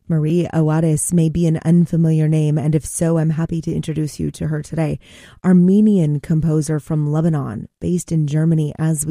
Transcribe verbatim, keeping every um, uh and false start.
Marie Awadis may be an unfamiliar name, and if so, I'm happy to introduce you to her today. Armenian composer from Lebanon, based in Germany as we